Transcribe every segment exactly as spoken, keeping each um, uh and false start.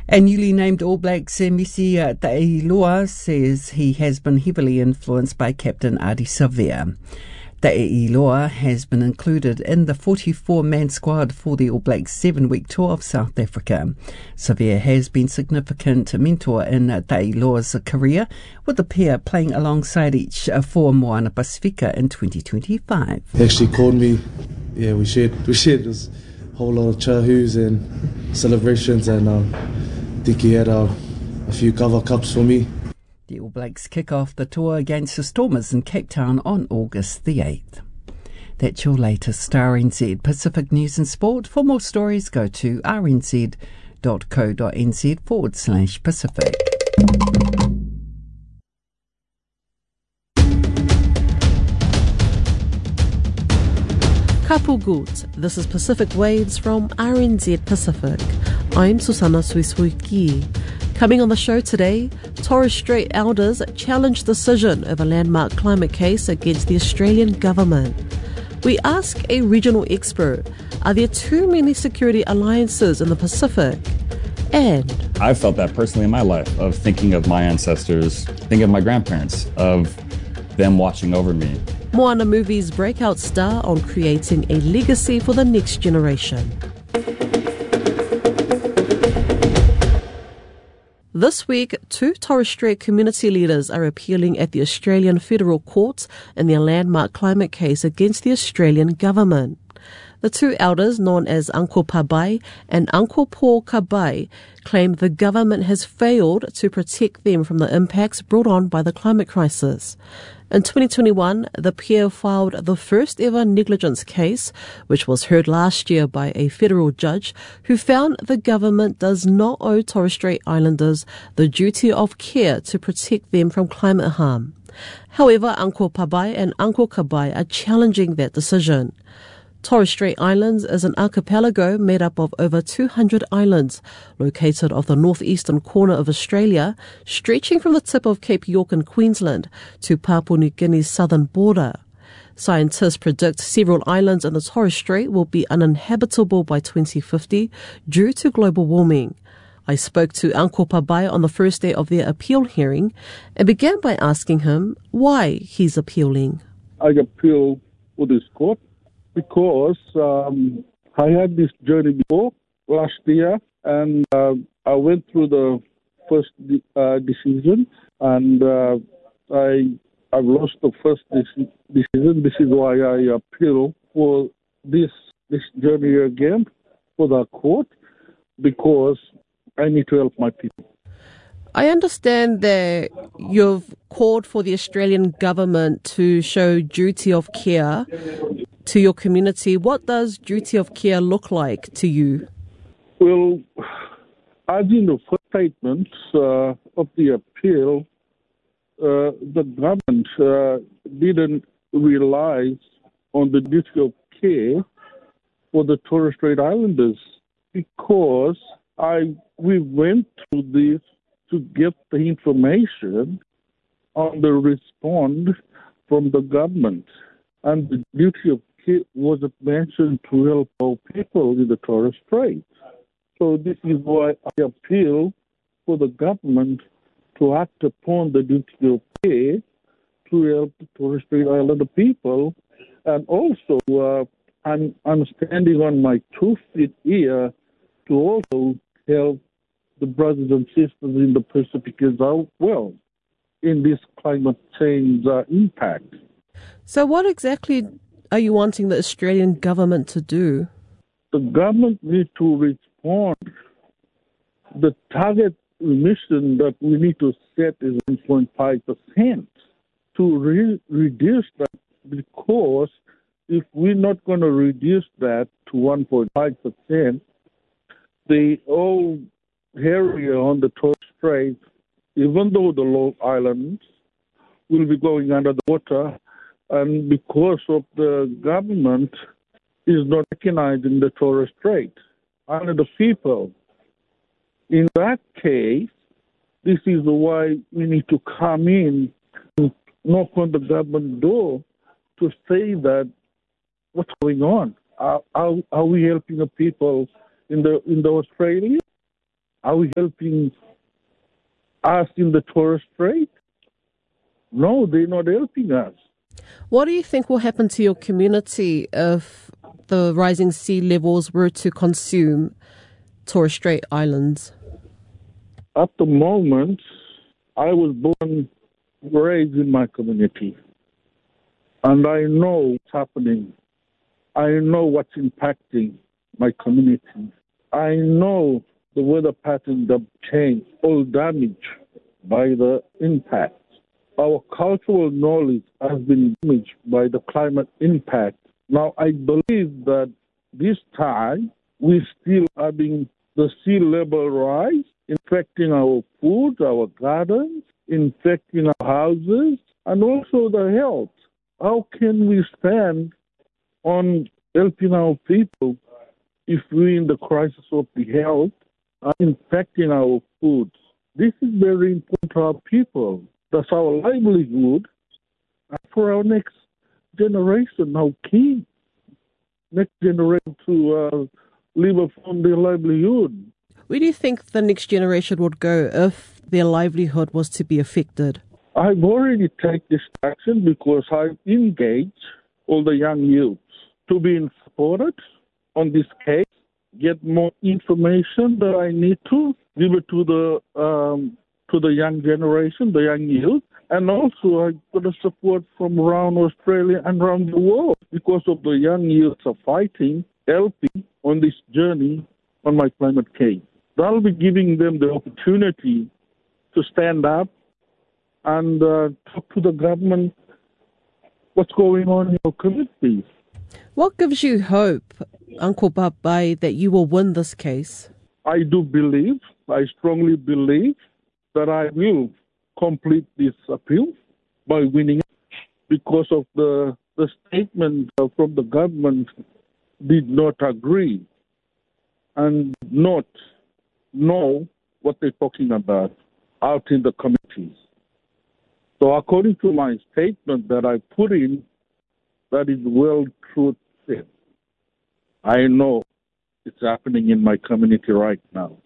A newly named All Blacks Misi Ta'iloa says he has been heavily influenced by Captain Ardie Savea. Ta'iloa has been included in the forty-four man squad for the All Blacks seven-week tour of South Africa. Savea has been a significant mentor in Ta'iloa's career, with the pair playing alongside each for Moana Pacifica in twenty twenty-five. He actually called me. Yeah, we shared we shared this whole lot of chahus and celebrations, and um, I think he had uh, a few cover cups for me. The All Blacks kick off the tour against the Stormers in Cape Town on August the eighth. That's your latest R N Z Pacific News and Sport. For more stories, go to rnz.co.nz forward slash Pacific. Kapugut, this is Pacific Waves from R N Z Pacific. I'm Susana Suisuiki. Coming on the show today, Torres Strait elders challenge decision of a landmark climate case against the Australian government. We ask a regional expert, are there too many security alliances in the Pacific? And I felt that personally in my life, of thinking of my ancestors, thinking of my grandparents, of them watching over me. Moana Movie's breakout star on creating a legacy for the next generation. This week, two Torres Strait community leaders are appealing at the Australian Federal Court in their landmark climate case against the Australian government. The two elders, known as Uncle Pabai and Uncle Paul Kabai, claim the government has failed to protect them from the impacts brought on by the climate crisis. In twenty twenty-one, the pair filed the first ever negligence case, which was heard last year by a federal judge who found the government does not owe Torres Strait Islanders the duty of care to protect them from climate harm. However, Uncle Pabai and Uncle Kabai are challenging that decision. Torres Strait Islands is an archipelago made up of over two hundred islands, located off the northeastern corner of Australia, stretching from the tip of Cape York in Queensland to Papua New Guinea's southern border. Scientists predict several islands in the Torres Strait will be uninhabitable by twenty fifty due to global warming. I spoke to Uncle Pabai on the first day of their appeal hearing and began by asking him why he's appealing. I appeal for this court because um, I had this journey before last year, and uh, I went through the first de- uh, decision, and uh, I I lost the first de- decision. This is why I appeal for this this journey again for the court, because I need to help my people. I understand that you've called for the Australian government to show duty of care to your community. What does duty of care look like to you? Well, as in the first statement uh, of the appeal, uh, the government uh, didn't realize on the duty of care for the Torres Strait Islanders, because I we went through this to get the information on the response from the government, and the duty of care wasn't mentioned to help our people in the Torres Strait. So this is why I appeal for the government to act upon the duty of care to help the Torres Strait Islander people, and also uh, I'm, I'm standing on my two feet here to also help the brothers and sisters in the Pacific as well in this climate change uh, impact. So what exactly are you wanting the Australian government to do? The government needs to respond. The target emission that we need to set is one point five percent to re- reduce that, because if we're not going to reduce that to one point five percent, the whole area on the Torres Strait, even though the low islands will be going under the water, and because of the government is not recognizing the Torres Strait under the people. In that case, this is why we need to come in and knock on the government door to say that what's going on? Are, are, are we helping the people in the in the Australia? Are we helping us in the Torres Strait? No, they're not helping us. What do you think will happen to your community if the rising sea levels were to consume Torres Strait Islands? At the moment, I was born, raised in my community, and I know what's happening. I know what's impacting my community. I know the weather patterns have changed, all damaged by the impact. Our cultural knowledge has been damaged by the climate impact. Now, I believe that this time we're still having the sea level rise, infecting our food, our gardens, infecting our houses, and also the health. How can we stand on helping our people if we're in the crisis of the health and infecting our food? This is very important to our people. That's our livelihood. And for our next generation, our kids, next generation to uh, live upon their livelihood. Where do you think the next generation would go if their livelihood was to be affected? I've already taken this action because I've engaged all the young youths to be supported on this case, get more information that I need to give it to the um, to the young generation, the young youth, and also I got the support from around Australia and around the world because of the young youths are fighting, helping on this journey on my climate case. That'll be giving them the opportunity to stand up and uh, talk to the government what's going on in your communities. What gives you hope, Uncle Babai, that you will win this case? I do believe, I strongly believe that I will complete this appeal by winning it because of the, the statement from the government did not agree and not know what they're talking about out in the communities. So according to my statement that I put in, that is well truth said. I know it's happening in my community right now.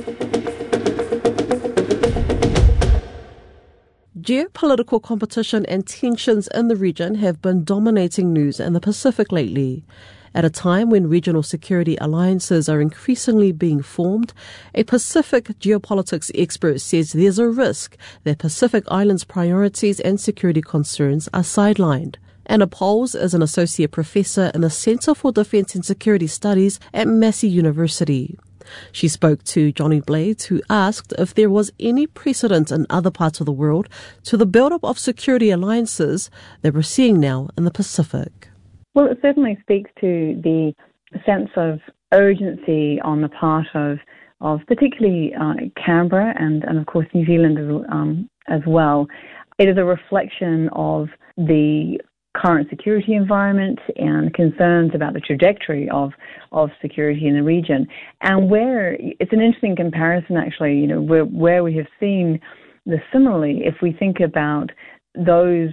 Geopolitical competition and tensions in the region have been dominating news in the Pacific lately. At a time when regional security alliances are increasingly being formed, a Pacific geopolitics expert says there's a risk that Pacific Islands' priorities and security concerns are sidelined. Anna Poles is an associate professor in the Centre for Defence and Security Studies at Massey University. She spoke to Johnny Blades, who asked if there was any precedent in other parts of the world to the build-up of security alliances that we're seeing now in the Pacific. Well, it certainly speaks to the sense of urgency on the part of, of particularly uh, Canberra and, and, of course, New Zealand as, um, as well. It is a reflection of the current security environment and concerns about the trajectory of, of security in the region. And where, it's an interesting comparison actually, you know, where, where we have seen this similarly, if we think about those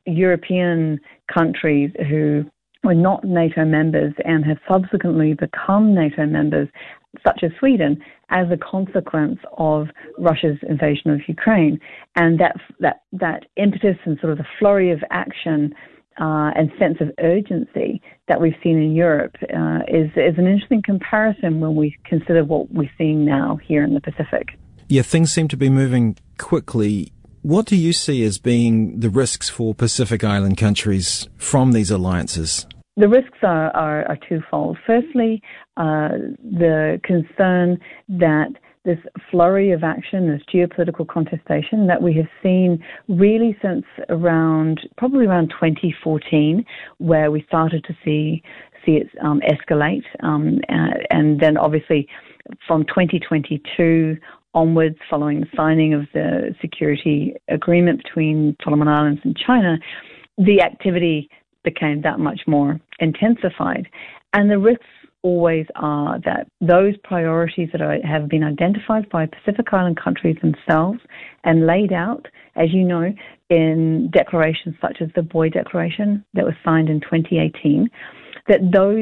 European countries who were not NATO members and have subsequently become NATO members, such as Sweden, as a consequence of Russia's invasion of Ukraine. And that, that, that impetus and sort of the flurry of action Uh, and sense of urgency that we've seen in Europe uh, is, is an interesting comparison when we consider what we're seeing now here in the Pacific. Yeah, things seem to be moving quickly. What do you see as being the risks for Pacific Island countries from these alliances? The risks are, are, are twofold. Firstly, uh, the concern that this flurry of action, this geopolitical contestation that we have seen really since around, probably around twenty fourteen, where we started to see see it um, escalate. Um, uh, and then obviously from twenty twenty-two onwards, following the signing of the security agreement between Solomon Islands and China, the activity became that much more intensified. And the risks always are that those priorities that are, have been identified by Pacific Island countries themselves and laid out, as you know, in declarations such as the Boy Declaration that was signed in twenty eighteen, that those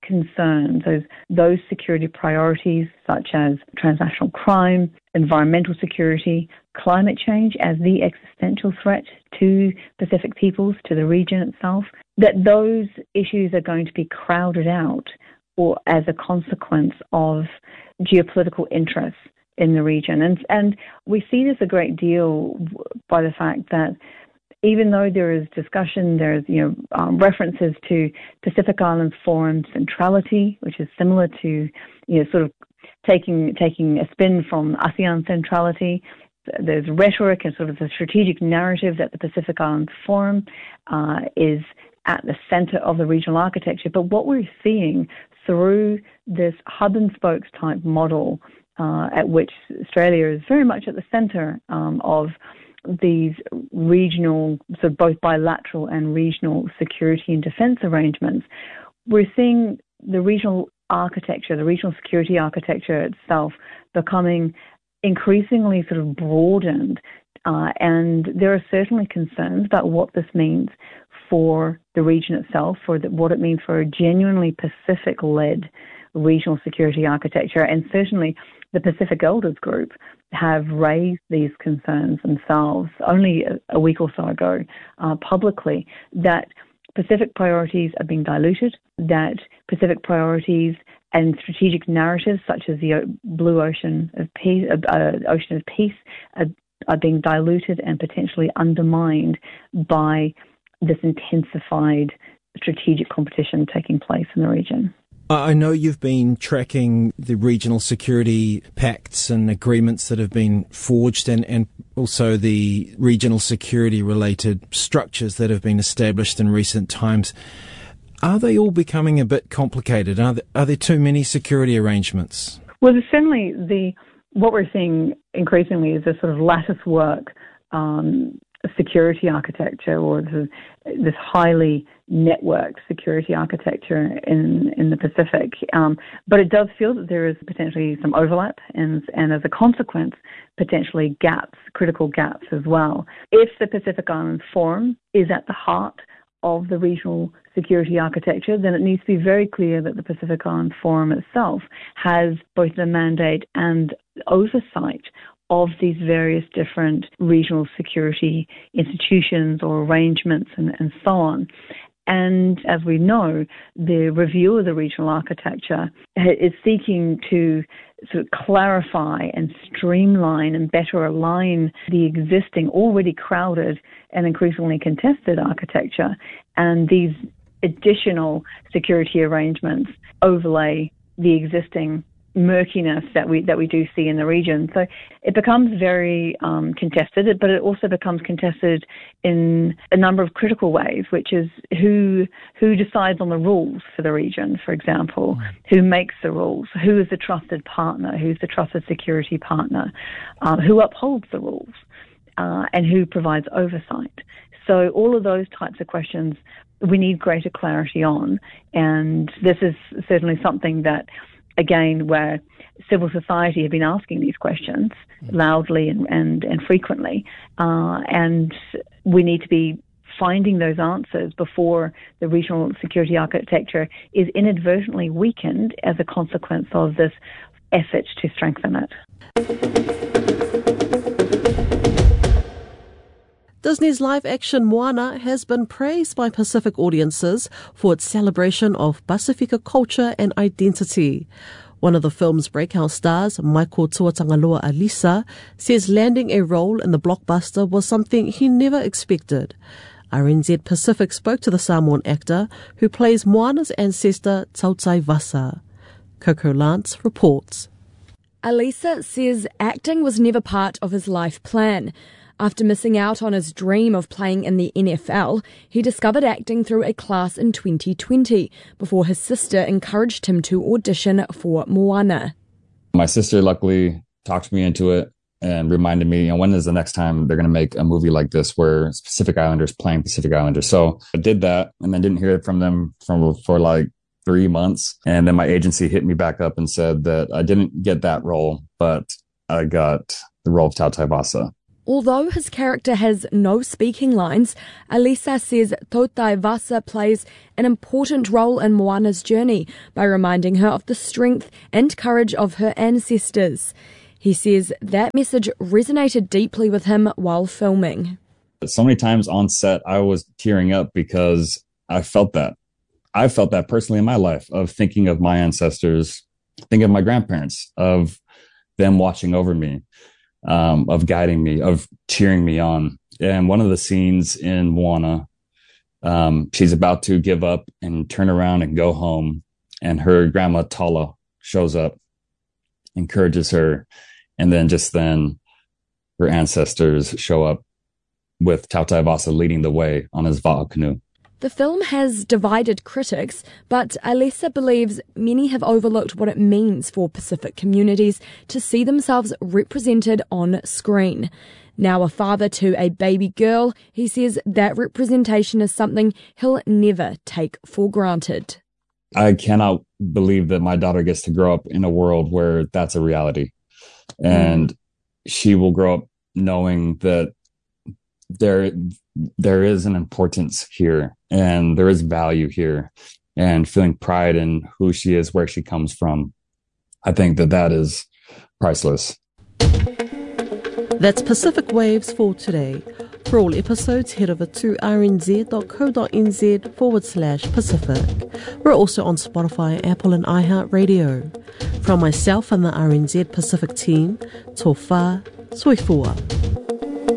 concerns, those, those security priorities such as transnational crime, environmental security, climate change as the existential threat to Pacific peoples, to the region itself, that those issues are going to be crowded out or as a consequence of geopolitical interests in the region. And, and we see this a great deal by the fact that even though there is discussion, there's you know um, references to Pacific Islands Forum centrality, which is similar to you know sort of taking taking a spin from ASEAN centrality. There's rhetoric and sort of the strategic narrative that the Pacific Islands Forum uh, is at the center of the regional architecture. But what we're seeing through this hub and spokes type model, uh, at which Australia is very much at the center um, of these regional, so both bilateral and regional security and defense arrangements, we're seeing the regional architecture, the regional security architecture itself becoming increasingly sort of broadened. Uh, and there are certainly concerns about what this means for the region itself, for the, what it means for a genuinely Pacific-led regional security architecture. And certainly the Pacific Elders Group have raised these concerns themselves only a, a week or so ago uh, publicly, that Pacific priorities are being diluted, that Pacific priorities and strategic narratives such as the Blue Ocean of Peace, uh, Ocean of Peace are, are being diluted and potentially undermined by this intensified strategic competition taking place in the region. I know you've been tracking the regional security pacts and agreements that have been forged and, and also the regional security related structures that have been established in recent times. Are they all becoming a bit complicated? Are there, are there too many security arrangements? Well, certainly the what we're seeing increasingly is a sort of lattice work um, security architecture, or this, this highly networked security architecture in, in the Pacific. Um, but it does feel that there is potentially some overlap and, and as a consequence, potentially gaps, critical gaps as well. If the Pacific Islands Forum is at the heart of the regional security architecture, then it needs to be very clear that the Pacific Islands Forum itself has both the mandate and oversight of these various different regional security institutions or arrangements and, and so on. And as we know, the review of the regional architecture is seeking to sort of clarify and streamline and better align the existing, already crowded and increasingly contested architecture, and these additional security arrangements overlay the existing murkiness that we that we do see in the region. So it becomes very um, contested, but it also becomes contested in a number of critical ways, which is who who decides on the rules for the region, for example, mm. who makes the rules, who is the trusted partner, who's the trusted security partner, uh, who upholds the rules, uh, and who provides oversight. So all of those types of questions we need greater clarity on, and this is certainly something that, again, where civil society have been asking these questions loudly and, and, and frequently, uh, and we need to be finding those answers before the regional security architecture is inadvertently weakened as a consequence of this effort to strengthen it. Disney's live-action Moana has been praised by Pacific audiences for its celebration of Pasifika culture and identity. One of the film's breakout stars, Michael Tuatangaloa Alisa, says landing a role in the blockbuster was something he never expected. R N Z Pacific spoke to the Samoan actor who plays Moana's ancestor Tautai Vasa. Coco Lance reports. Alisa says acting was never part of his life plan. After missing out on his dream of playing in the N F L, he discovered acting through a class in twenty twenty before his sister encouraged him to audition for Moana. My sister luckily talked me into it and reminded me, you know, when is the next time they're going to make a movie like this where Pacific Islanders playing Pacific Islanders? So I did that and then didn't hear from them from, for like three months. And then my agency hit me back up and said that I didn't get that role, but I got the role of Tautai Vasa. Although his character has no speaking lines, Alisa says Tautai Vasa plays an important role in Moana's journey by reminding her of the strength and courage of her ancestors. He says that message resonated deeply with him while filming. So many times on set, I was tearing up because I felt that. I felt that personally in my life, of thinking of my ancestors, thinking of my grandparents, of them watching over me. Um, of guiding me, of cheering me on. And one of the scenes in Moana, um, she's about to give up and turn around and go home. And her grandma Tala shows up, encourages her. And then just then her ancestors show up with Tautai Vasa leading the way on his va'a canoe. The film has divided critics, but Alisa believes many have overlooked what it means for Pacific communities to see themselves represented on screen. Now a father to a baby girl, he says that representation is something he'll never take for granted. I cannot believe that my daughter gets to grow up in a world where that's a reality. And mm. she will grow up knowing that there there is an importance here and there is value here, and feeling pride in who she is, where she comes from. I think that that is priceless. That's Pacific Waves for today. For all episodes, head over to rnz.co.nz forward slash Pacific. We're also on Spotify, Apple and iHeartRadio. From myself and the R N Z Pacific team, tō whā, soifua.